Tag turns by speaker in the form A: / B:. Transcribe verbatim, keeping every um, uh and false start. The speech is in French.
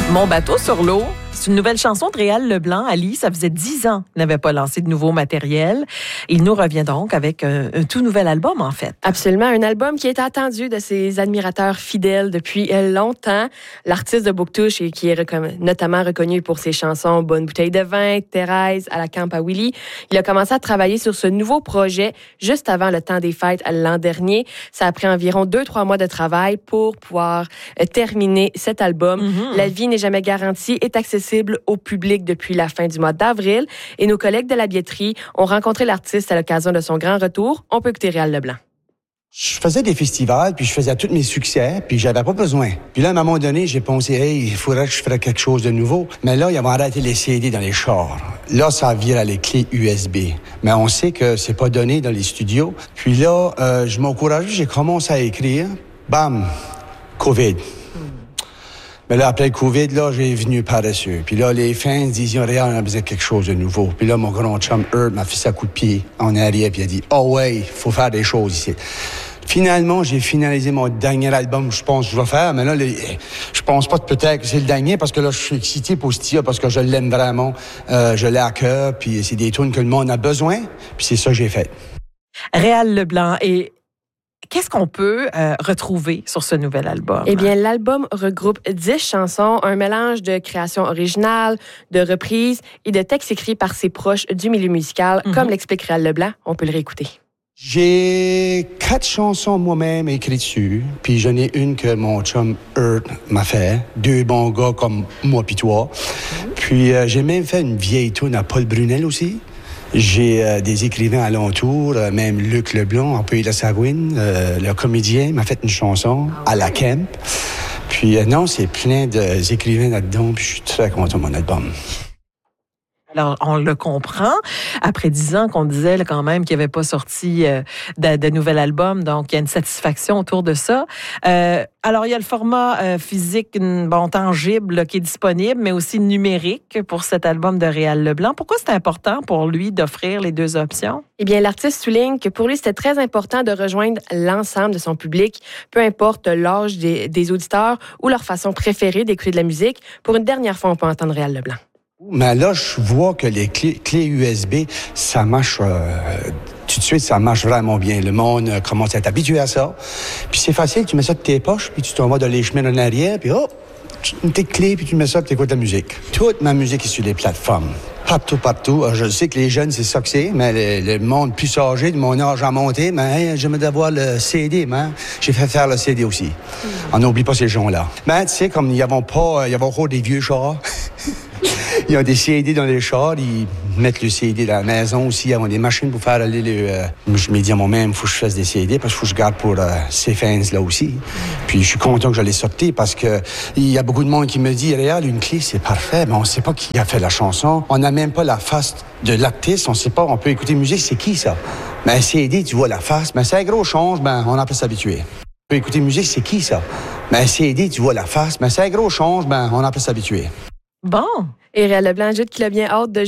A: Mon bateau sur l'eau, c'est une nouvelle chanson de Réal Leblanc. Ali, ça faisait dix ans qu'il n'avait pas lancé de nouveau matériel. Il nous revient donc avec un, un tout nouvel album, en fait.
B: Absolument, un album qui est attendu de ses admirateurs fidèles depuis longtemps. L'artiste de Bouctouche, qui est recon- notamment reconnu pour ses chansons Bonne bouteille de vin, Thérèse, À la camp à Willy. Il a commencé à travailler sur ce nouveau projet juste avant le temps des fêtes l'an dernier. Ça a pris environ deux, trois mois de travail pour pouvoir euh, terminer cet album. Mm-hmm. La vie n'est jamais garantie est accessible au public depuis la fin du mois d'avril. Et nos collègues de la billetterie ont rencontré l'artiste à l'occasion de son grand retour. On peut écouter Réal Leblanc.
C: Je faisais des festivals, puis je faisais tous mes succès, puis j'avais pas besoin. Puis là, à un moment donné, j'ai pensé, hey, il faudrait que je fasse quelque chose de nouveau. Mais là, ils vont arrêter les C D dans les chars. Là, ça vire à les clés U S B. Mais on sait que c'est pas donné dans les studios. Puis là, euh, je m'encourage, j'ai commencé à écrire. Bam! COVID. Mais là, après le COVID, là, j'ai venu paresseux. Puis là, les fans disaient, Réal, on a besoin de quelque chose de nouveau. Puis là, mon grand chum, Herb, m'a fait ça coup de pied en arrière, puis il a dit, oh ouais, il faut faire des choses ici. Finalement, j'ai finalisé mon dernier album, je pense que je vais faire, mais là, les, je pense pas que peut-être que c'est le dernier, parce que là, je suis excité pour ce tir, parce que je l'aime vraiment, euh, je l'ai à cœur, puis c'est des tunes que le monde a besoin, puis c'est ça que j'ai fait.
A: Réal Leblanc, et qu'est-ce qu'on peut euh, retrouver sur ce nouvel album?
B: Eh bien, l'album regroupe dix chansons, un mélange de créations originales, de reprises et de textes écrits par ses proches du milieu musical, mm-hmm. comme l'explique Réal Leblanc. On peut le réécouter.
C: J'ai quatre chansons moi-même écrites dessus, puis j'en ai une que mon chum Earth m'a fait, deux bons gars comme moi puis toi. Mm-hmm. Puis euh, j'ai même fait une vieille tune à Paul Brunel aussi. J'ai euh, des écrivains alentour, euh, même Luc Leblanc, en Pays de la Sagouine, euh, le comédien, m'a fait une chanson à la Camp. Puis euh, non, c'est plein d'écrivains là-dedans, puis je suis très content de mon album.
A: Alors, on le comprend. Après dix ans qu'on disait là, quand même qu'il n'y avait pas sorti euh, de, de nouvel album, donc il y a une satisfaction autour de ça. Euh, alors, il y a le format euh, physique, bon, tangible, là, qui est disponible, mais aussi numérique pour cet album de Réal Leblanc. Pourquoi c'est important pour lui d'offrir les deux options?
B: Eh bien, l'artiste souligne que pour lui, c'était très important de rejoindre l'ensemble de son public, peu importe l'âge des, des auditeurs ou leur façon préférée d'écouter de la musique. Pour une dernière fois, on peut entendre Réal Leblanc.
C: Mais là, je vois que les clés, clés U S B, ça marche euh, tout de suite, ça marche vraiment bien. Le monde euh, commence à être habitué à ça. Puis c'est facile, tu mets ça de tes poches, puis tu t'en vas dans les chemins en arrière, puis hop, une petite clé, puis tu mets ça, puis tu écoutes la musique. Toute ma musique est sur les plateformes. Partout, partout. Je sais que les jeunes, c'est ça que c'est, mais le, le monde plus âgé, de mon âge à monter, mais hey, j'aimerais d'avoir le C D, mais j'ai fait faire le C D aussi. Mm. On n'oublie pas ces gens-là. Mais tu sais, comme il n'y avait pas, il y avait encore des vieux chars. Il y a des C D dans les chars, ils mettent le C D dans la maison aussi, ils ont des machines pour faire aller le... Euh, je me dis à moi-même, il faut que je fasse des C D parce qu'il faut que je garde pour euh, ces fans-là aussi. Puis je suis content que je l'ai sorti parce que il y a beaucoup de monde qui me dit, Réal, une clé, c'est parfait, mais on ne sait pas qui a fait la chanson. On n'a même pas la face de l'artiste, on ne sait pas, on peut écouter musique, c'est qui ça? Mais un C D, tu vois la face, mais c'est un gros change, ben on a pu s'habituer. On peut écouter musique, c'est qui ça? Mais un C D, tu vois la face, mais c'est un gros change, ben on a pu s'habituer.
A: Bon.
B: Et Réal Leblanc ajoute qu'il a bien hâte de